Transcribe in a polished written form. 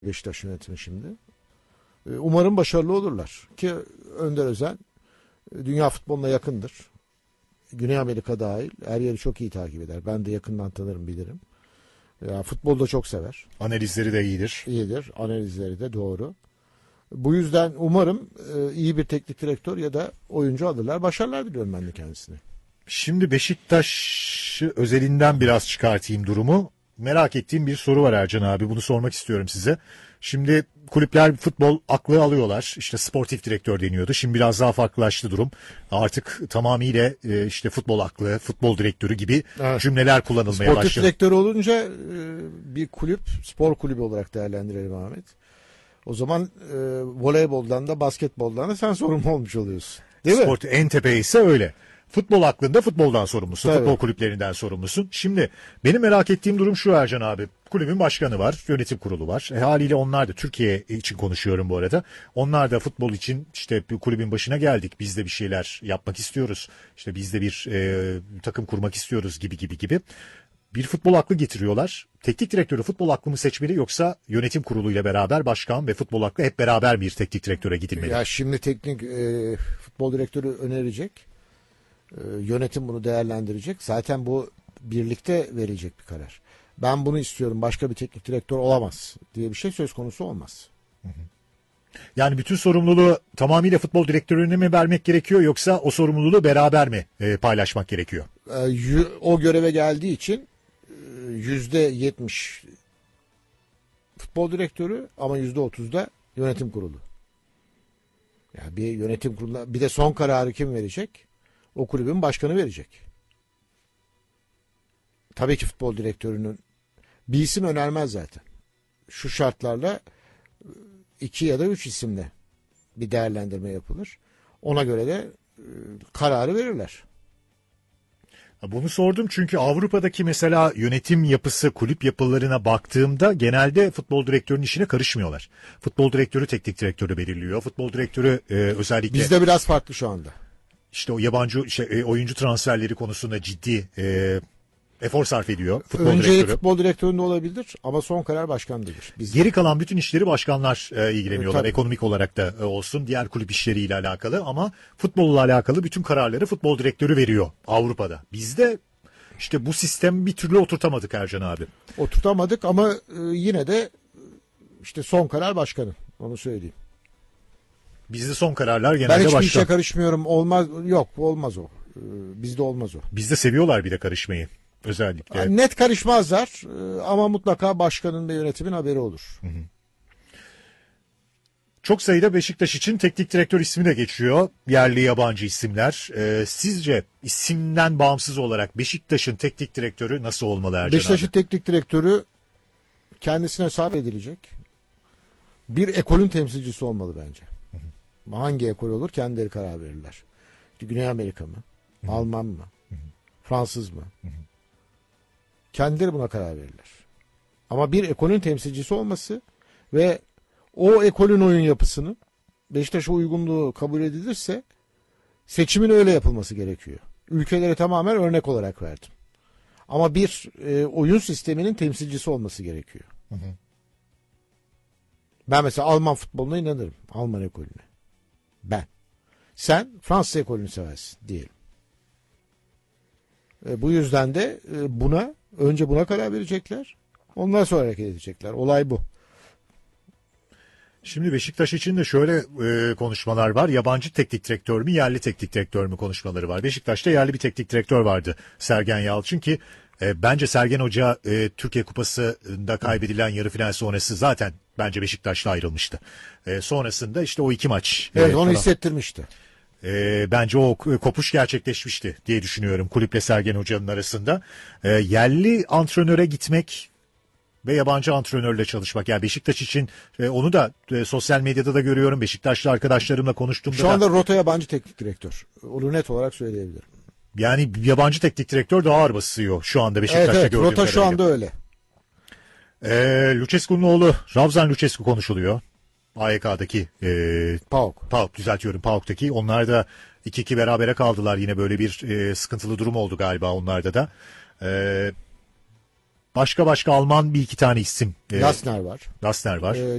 Beşiktaş yönetimi şimdi. Umarım başarılı olurlar. Ki Önder Özen dünya futboluna yakındır. Güney Amerika dahil her yeri çok iyi takip eder. Ben de yakından tanırım, bilirim. Ya, futbolu da çok sever. Analizleri de iyidir. İyidir. Analizleri de doğru. Bu yüzden umarım iyi bir teknik direktör ya da oyuncu alırlar. Başarılar diliyorum ben de kendisine. Şimdi Beşiktaş özelinden biraz çıkartayım durumu. Merak ettiğim bir soru var Ercan abi. Bunu sormak istiyorum size. Şimdi kulüpler futbol aklı alıyorlar. İşte sportif direktör deniyordu. Şimdi biraz daha farklılaştı durum. Artık tamamıyla işte futbol aklı, futbol direktörü gibi cümleler kullanılmaya başladı. Sportif direktör olunca bir kulüp, spor kulübü olarak değerlendirelim Ahmet. O zaman voleyboldan da basketboldan da sen sorumlu olmuş oluyorsun. Değil mi? Sport en tepe ise öyle. Futbol hakkında futboldan sorumlusun. Tabii. Futbol kulüplerinden sorumlusun. Şimdi benim merak ettiğim durum şu Ercan abi. Kulübün başkanı var, yönetim kurulu var. Haliyle onlar da, Türkiye için konuşuyorum bu arada. Onlar da futbol için işte bir kulübün başına geldik. Biz de bir şeyler yapmak istiyoruz. İşte biz de bir takım kurmak istiyoruz gibi. Bir futbol aklı getiriyorlar. Teknik direktörü futbol aklı mı seçmeli, yoksa yönetim kuruluyla beraber başkan ve futbol aklı hep beraber bir teknik direktöre gidilmeli? Ya şimdi teknik futbol direktörü önerecek. Yönetim bunu değerlendirecek. Zaten bu birlikte verilecek bir karar. Ben bunu istiyorum, başka bir teknik direktör olamaz diye bir şey söz konusu olmaz. Yani bütün sorumluluğu tamamıyla futbol direktörüne mi vermek gerekiyor, yoksa o sorumluluğu beraber mi paylaşmak gerekiyor? O göreve geldiği için %70 futbol direktörü ama %30 da yönetim kurulu. Yani bir yönetim kurulu, bir de son kararı kim verecek? O kulübün başkanı verecek. Tabii ki futbol direktörünün bir isim önermez zaten. Şu şartlarla 2 ya da 3 isimle bir değerlendirme yapılır. Ona göre de kararı verirler. Bunu sordum çünkü Avrupa'daki mesela yönetim yapısı, kulüp yapılarına baktığımda genelde futbol direktörünün işine karışmıyorlar. Futbol direktörü teknik direktörü belirliyor. Futbol direktörü özellikle... Bizde biraz farklı şu anda. İşte o yabancı oyuncu transferleri konusunda ciddi efor sarf ediyor futbol Önce direktörü. futbol direktöründe olabilir ama son karar başkandadır. Geri kalan bütün işleri başkanlar ilgileniyorlar. Tabii. Ekonomik olarak da olsun, diğer kulüp işleriyle alakalı, ama futbolla alakalı bütün kararları futbol direktörü veriyor Avrupa'da. Bizde işte bu sistemi bir türlü oturtamadık Ercan abi. Oturtamadık ama yine de işte son karar başkanın. Onu söyleyeyim. Bizde son kararlar Ben genelde hiçbir başkan. işe karışmıyorum. Olmaz, yok olmaz o. Bizde olmaz o. Bizde seviyorlar bir de karışmayı özellikle. Yani net karışmazlar ama mutlaka başkanın ve yönetimin haberi olur. Çok sayıda Beşiktaş için teknik direktör ismi de geçiyor. Yerli yabancı isimler. Sizce isimden bağımsız olarak Beşiktaş'ın teknik direktörü nasıl olmalı Ercan Beşiktaş'ın abi? teknik direktörü kendisine sabredilecek bir ekolün temsilcisi olmalı bence. Hangi ekol olur kendileri karar verirler. İşte Güney Amerika mı? Alman mı? Fransız mı? Kendileri buna karar verirler. Ama bir ekolün temsilcisi olması ve o ekolün oyun yapısını Beşiktaş'a uygunluğu kabul edilirse seçimin öyle yapılması gerekiyor. Ülkelere tamamen örnek olarak verdim. Ama bir oyun sisteminin temsilcisi olması gerekiyor. Ben mesela Alman futboluna inanırım. Alman ekolüne. Ben. Sen Fransız ekolünü seversin diyelim. Bu yüzden de önce buna karar verecekler. Ondan sonra hareket edecekler. Olay bu. Şimdi Beşiktaş için de şöyle konuşmalar var. Yabancı teknik direktör mü, yerli teknik direktör mü konuşmaları var. Beşiktaş'ta yerli bir teknik direktör vardı, Sergen Yalçın, ki bence Sergen Hoca Türkiye Kupası'nda kaybedilen yarı final sonrası zaten bence Beşiktaş'la ayrılmıştı. Sonrasında işte o 2 maç. Evet, onu hissettirmişti. Bence o kopuş gerçekleşmişti diye düşünüyorum kulüple Sergen Hoca'nın arasında. Yerli antrenöre gitmek ve yabancı antrenörle çalışmak. Yani Beşiktaş için onu da sosyal medyada da görüyorum. Beşiktaşlı arkadaşlarımla konuştuğumda Şu anda rota yabancı teknik direktör. Onu net olarak söyleyebilirim. yani yabancı teknik direktör daha ağır basıyor şu anda Beşiktaş'ta Evet, gördüğüm rota kadarıyla. şu anda öyle. Lucescu'nun oğlu Ravzan Lucescu konuşuluyor. AYK'daki PAOK düzeltiyorum, PAOK'taki. Onlar da 2-2 berabere kaldılar. Yine böyle bir sıkıntılı durum oldu galiba onlarda da. Başka Alman bir iki tane isim. Lassner var. Lassner var.